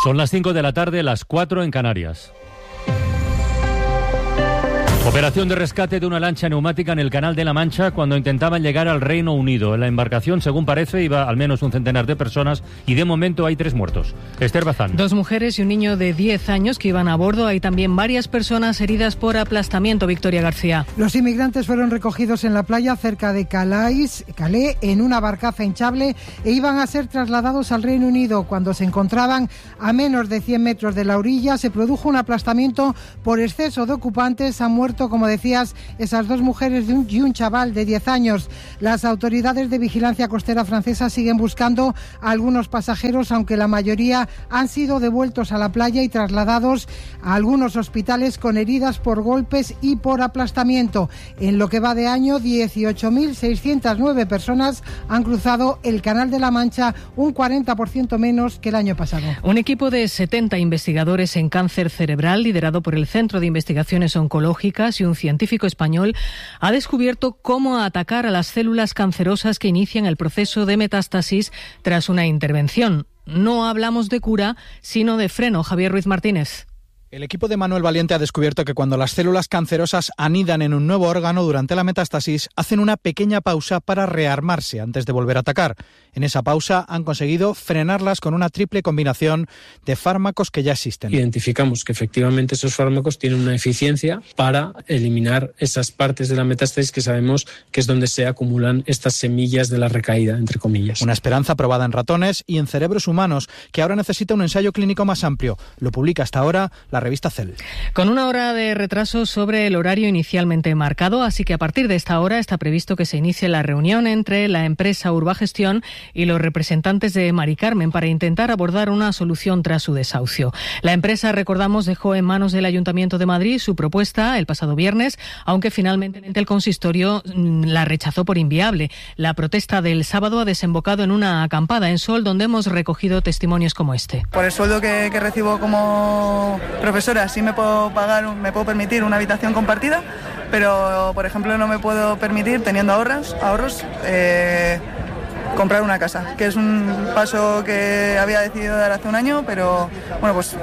Son las 5 de la tarde, las 4 en Canarias. Operación de rescate de una lancha neumática en el Canal de la Mancha cuando intentaban llegar al Reino Unido. En la embarcación, según parece, iba al menos un centenar de personas y de momento hay 3 muertos. Esther Bazán. 2 mujeres y un niño de 10 años que iban a bordo. Hay también varias personas heridas por aplastamiento. Victoria García. Los inmigrantes fueron recogidos en la playa cerca de Calais en una barcaza hinchable e iban a ser trasladados al Reino Unido. Cuando se encontraban a menos de 100 metros de la orilla, se produjo un aplastamiento por exceso de ocupantes. Han muerto, como decías, esas 2 mujeres y un chaval de 10 años. Las autoridades de vigilancia costera francesa siguen buscando a algunos pasajeros, aunque la mayoría han sido devueltos a la playa y trasladados a algunos hospitales con heridas por golpes y por aplastamiento. En lo que va de año, 18.609 personas han cruzado el Canal de la Mancha, un 40% menos que el año pasado. Un equipo de 70 investigadores en cáncer cerebral, liderado por el Centro de Investigaciones Oncológicas y un científico español, ha descubierto cómo atacar a las células cancerosas que inician el proceso de metástasis tras una intervención. No hablamos de cura, sino de freno. Javier Ruiz Martínez. El equipo de Manuel Valiente ha descubierto que cuando las células cancerosas anidan en un nuevo órgano durante la metástasis, hacen una pequeña pausa para rearmarse antes de volver a atacar. En esa pausa han conseguido frenarlas con una triple combinación de fármacos que ya existen. Identificamos que efectivamente esos fármacos tienen una eficiencia para eliminar esas partes de la metástasis que sabemos que es donde se acumulan estas semillas de la recaída, entre comillas. Una esperanza probada en ratones y en cerebros humanos, que ahora necesita un ensayo clínico más amplio. Lo publica hasta ahora la revista Cell. Con una hora de retraso sobre el horario inicialmente marcado, así que a partir de esta hora está previsto que se inicie la reunión entre la empresa Urbagestión y los representantes de Mari Carmen para intentar abordar una solución tras su desahucio. La empresa, recordamos, dejó en manos del Ayuntamiento de Madrid su propuesta el pasado viernes, aunque finalmente el consistorio la rechazó por inviable. La protesta del sábado ha desembocado en una acampada en Sol, donde hemos recogido testimonios como este. Por el sueldo que recibo como profesora sí me puedo permitir una habitación compartida, pero por ejemplo no me puedo permitir, teniendo ahorros, comprar una casa, que es un paso que había decidido dar hace un año, pero bueno, pues...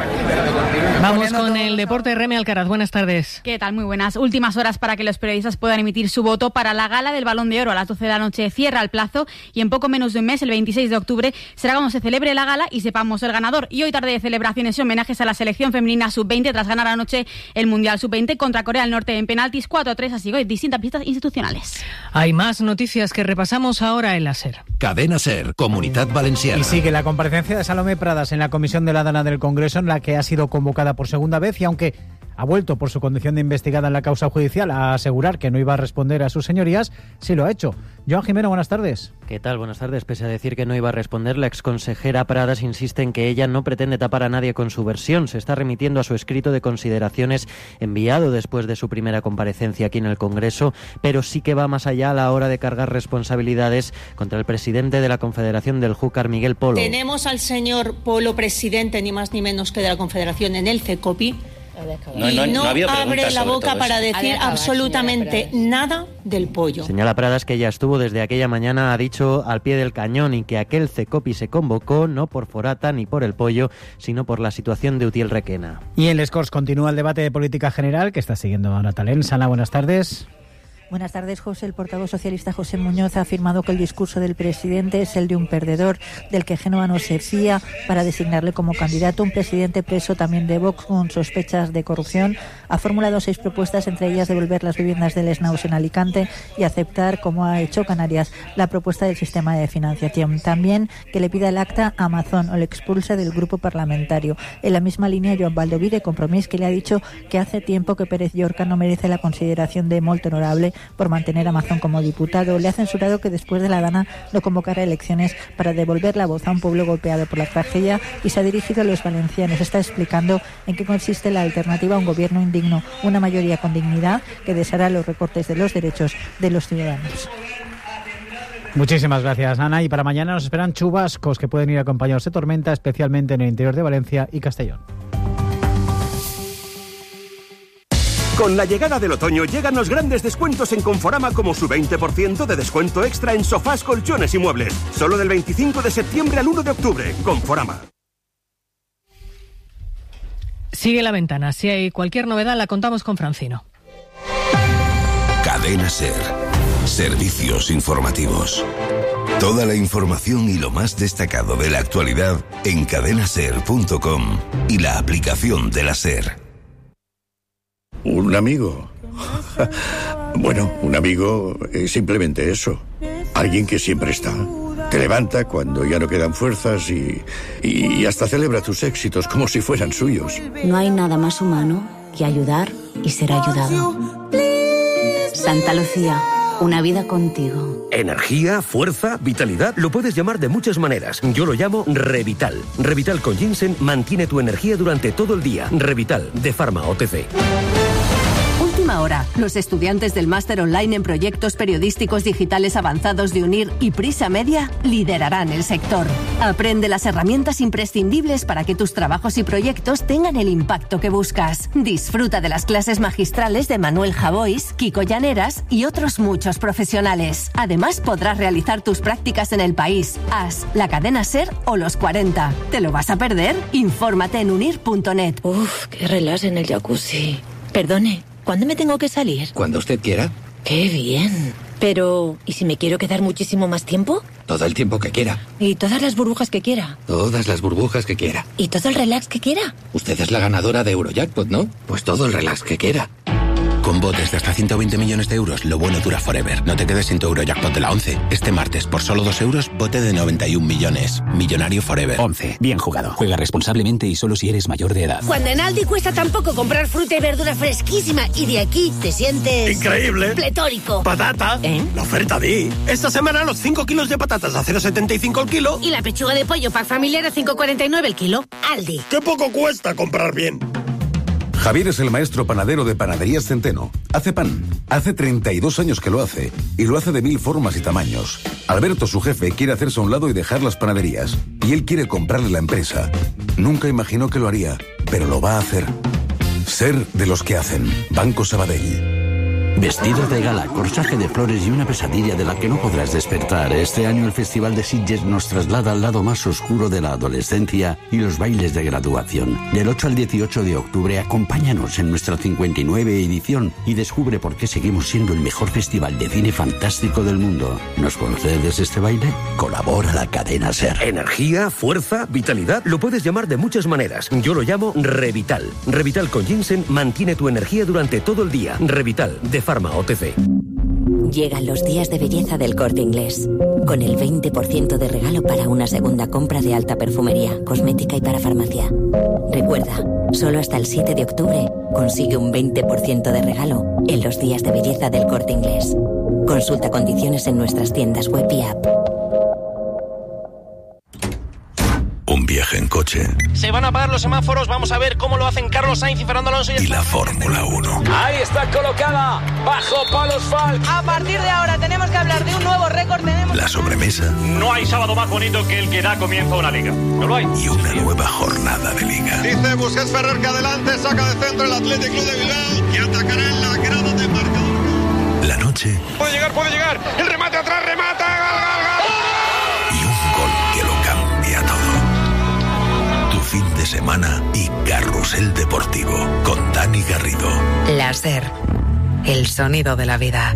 Vamos con el deporte. Remy Alcaraz, buenas tardes. ¿Qué tal? Muy buenas. Últimas horas para que los periodistas puedan emitir su voto para la gala del Balón de Oro. A las 12 de la noche cierra el plazo y en poco menos de un mes, el 26 de octubre, será cuando se celebre la gala y sepamos el ganador. Y hoy tarde de celebraciones y homenajes a la selección femenina sub-20 tras ganar anoche el Mundial sub-20 contra Corea del Norte en penaltis 4-3, así que hay distintas pistas institucionales. Hay más noticias que repasamos ahora en la SER. Cadena SER, Comunitat Valenciana. Y sigue la comparecencia de Salomé Pradas en la Comisión de la Dana del Congreso, en la que ha sido convocada por segunda vez y aunque ha vuelto por su condición de investigada en la causa judicial a asegurar que no iba a responder a sus señorías, sí lo ha hecho. Joan Jimeno, buenas tardes. ¿Qué tal? Buenas tardes. Pese a decir que no iba a responder, la exconsejera Pradas insiste en que ella no pretende tapar a nadie con su versión. Se está remitiendo a su escrito de consideraciones enviado después de su primera comparecencia aquí en el Congreso, pero sí que va más allá a la hora de cargar responsabilidades contra el presidente de la Confederación del Júcar, Miguel Polo. Tenemos al señor Polo presidente, ni más ni menos que de la Confederación, en el CECOPI. No abre la boca para decir absolutamente nada del pollo. Señala Pradas que ella estuvo desde aquella mañana, ha dicho, al pie del cañón y que aquel CECOPI se convocó no por Forata ni por el pollo, sino por la situación de Utiel Requena. Y en Les Corts continúa el debate de política general que está siguiendo Ana Talén. Sana, buenas tardes. Buenas tardes, José. El portavoz socialista José Muñoz ha afirmado que el discurso del presidente es el de un perdedor, del que Génova no se fía, para designarle como candidato. Un presidente preso también de Vox con sospechas de corrupción ha formulado 6 propuestas, entre ellas devolver las viviendas del Snaus en Alicante y aceptar, como ha hecho Canarias, la propuesta del sistema de financiación. También que le pida el acta a Amazon o le expulse del grupo parlamentario. En la misma línea, Joan Baldoví, de Compromís, que le ha dicho que hace tiempo que Pérez Llorca no merece la consideración de molt honorable por mantener a Amazon como diputado. Le ha censurado que después de la Dana no convocara elecciones para devolver la voz a un pueblo golpeado por la tragedia y se ha dirigido a los valencianos. Está explicando en qué consiste la alternativa a un gobierno indigno, una mayoría con dignidad que deshará los recortes de los derechos de los ciudadanos. Muchísimas gracias, Ana. Y para mañana nos esperan chubascos que pueden ir acompañados de tormenta, especialmente en el interior de Valencia y Castellón. Con la llegada del otoño llegan los grandes descuentos en Conforama, como su 20% de descuento extra en sofás, colchones y muebles. Solo del 25 de septiembre al 1 de octubre. Conforama. Sigue La Ventana. Si hay cualquier novedad, la contamos con Francino. Cadena SER. Servicios informativos. Toda la información y lo más destacado de la actualidad en cadenaser.com y la aplicación de la SER. ¿Un amigo? Bueno, un amigo es simplemente eso. Alguien que siempre está. Te levanta cuando ya no quedan fuerzas y hasta celebra tus éxitos como si fueran suyos. No hay nada más humano que ayudar y ser ayudado. Santa Lucía, una vida contigo. Energía, fuerza, vitalidad, lo puedes llamar de muchas maneras. Yo lo llamo Revital. Revital con ginseng mantiene tu energía durante todo el día. Revital, de Pharma OTC. Última hora. Los estudiantes del máster online en proyectos periodísticos digitales avanzados de UNIR y Prisa Media liderarán el sector. Aprende las herramientas imprescindibles para que tus trabajos y proyectos tengan el impacto que buscas. Disfruta de las clases magistrales de Manuel Javois, Kiko Llaneras y otros muchos profesionales. Además, podrás realizar tus prácticas en el país, AS, la cadena SER o los 40. ¿Te lo vas a perder? Infórmate en unir.net. Uf, qué relax en el jacuzzi. Perdone, ¿cuándo me tengo que salir? Cuando usted quiera. ¡Qué bien! Pero, ¿y si me quiero quedar muchísimo más tiempo? Todo el tiempo que quiera. ¿Y todas las burbujas que quiera? Todas las burbujas que quiera. ¿Y todo el relax que quiera? Usted es la ganadora de Eurojackpot, ¿no? Pues todo el relax que quiera. Con botes de hasta 120 millones de euros, lo bueno dura forever. No te quedes sin tu Eurojackpot de la 11. Este martes, por solo 2 euros, bote de 91 millones. Millonario forever. 11. Bien jugado. Juega responsablemente y solo si eres mayor de edad. Cuando en Aldi cuesta tan poco comprar fruta y verdura fresquísima y de aquí te sientes... ¡increíble! ¡Pletórico! ¡Patata! La oferta de... Esta semana los 5 kilos de patatas a 0,75 el kilo. Y la pechuga de pollo pack familiar a 5,49 el kilo. Aldi. ¡Qué poco cuesta comprar bien! Javier es el maestro panadero de Panaderías Centeno. Hace pan. Hace 32 años que lo hace. Y lo hace de 1000 formas y tamaños. Alberto, su jefe, quiere hacerse a un lado y dejar las panaderías. Y él quiere comprarle la empresa. Nunca imaginó que lo haría, pero lo va a hacer. Ser de los que hacen. Banco Sabadell. Vestido de gala, corsaje de flores y una pesadilla de la que no podrás despertar. Este año el Festival de Sitges nos traslada al lado más oscuro de la adolescencia y los bailes de graduación. Del 8 al 18 de octubre, acompáñanos en nuestra 59 edición y descubre por qué seguimos siendo el mejor festival de cine fantástico del mundo. ¿Nos concedes este baile? Colabora la cadena SER. Energía, fuerza, vitalidad, lo puedes llamar de muchas maneras. Yo lo llamo Revital. Revital con ginseng mantiene tu energía durante todo el día. Revital, de Pharma OTC. Llegan los días de belleza del Corte Inglés, con el 20% de regalo para una segunda compra de alta perfumería, cosmética y para farmacia. Recuerda, solo hasta el 7 de octubre consigue un 20% de regalo en los días de belleza del Corte Inglés. Consulta condiciones en nuestras tiendas web y app. Un viaje en coche. Se van a apagar los semáforos, vamos a ver cómo lo hacen Carlos Sainz y Fernando Alonso. Y la Fórmula 1. Ahí está colocada, bajo palos Falk. A partir de ahora tenemos que hablar de un nuevo récord. La sobremesa. No hay sábado más bonito que el que da comienzo a una liga. No lo hay. Y una nueva jornada de liga. Dice Busquets Ferrer que adelante, saca de centro el Athletic Club de Bilbao y atacará en la grada de marcador. La noche. Puede llegar. El remate atrás, remata. ¡Gol! Y un gol que lo cambia todo. Fin de semana y Carrusel Deportivo con Dani Garrido. La SER, el sonido de la vida.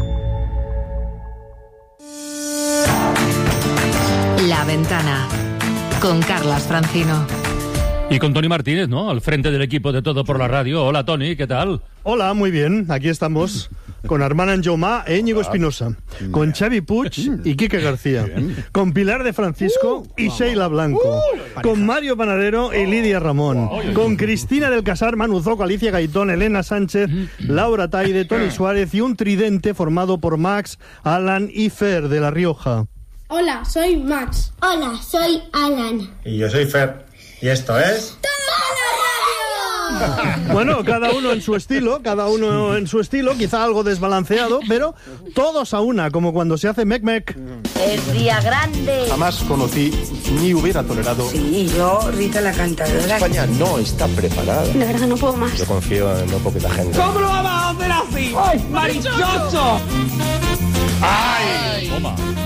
La Ventana con Carlas Francino. Y con Tony Martínez, ¿no? Al frente del equipo de Todo por la Radio. Hola, Tony, ¿qué tal? Hola, muy bien. Aquí estamos con Armand Anjomá e Íñigo Espinosa, con Xavi Puig y Quique García, con Pilar de Francisco y Sheila Blanco, con Mario Panadero y Lidia Ramón, con Cristina del Casar, Manu Zoco, Alicia Gaitón, Elena Sánchez, Laura Taide, Tony Suárez y un tridente formado por Max, Alan y Fer de La Rioja. Hola, soy Max. Hola, soy Alan. Y yo soy Fer. Y esto es... Bueno, cada uno en su estilo, quizá algo desbalanceado, pero todos a una, como cuando se hace mec-mec. Es día grande. Jamás conocí ni hubiera tolerado... Sí, yo, Rita la cantadora. España no está preparada. De verdad, no puedo más. Yo confío en muy poquita gente. ¿Cómo lo vamos a hacer así? ¡Ay, marichocho! ¡Ay! Toma.